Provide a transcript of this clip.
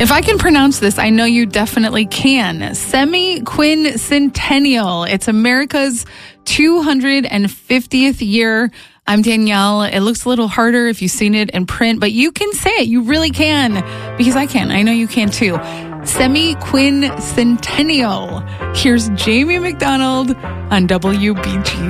If I can pronounce this, I know you definitely can. Semi-quincentennial. It's America's 250th year. I'm Danielle. It looks a little harder if you've seen it in print, but you can say it. You really can, because I can. I know you can too. Semi-quincentennial. Here's Jamie McDonald on WBG.